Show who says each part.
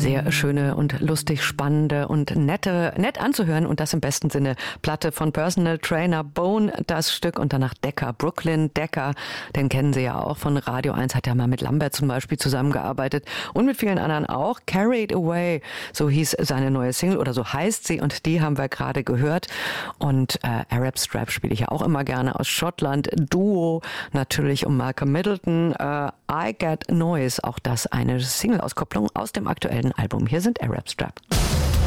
Speaker 1: Sehr schöne und lustig spannende und nett anzuhören und das im besten Sinne. Platte von Personal Trainer Bone, das Stück, und danach Decker, Brooklyn Decker, den kennen Sie ja auch von Radio 1, hat ja mal mit Lambert zum Beispiel zusammengearbeitet und mit vielen anderen auch. Carried Away, so hieß seine neue Single oder so heißt sie, und die haben wir gerade gehört. Und Arab Strap spiele ich ja auch immer gerne aus Schottland. Duo natürlich um Malcolm Middleton. I Get Noise, auch das eine Single-Auskopplung aus dem aktuellen Album. Hier sind Arab Strap.